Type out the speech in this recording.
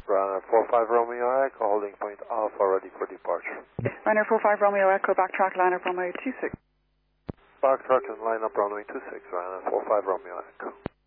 Runner 45 Romeo Echo, holding point Alpha, ready for departure. Runner 45 Romeo Echo, backtrack, line up runway 26. Backtrack and line up runway 26, runner 45 Romeo Echo.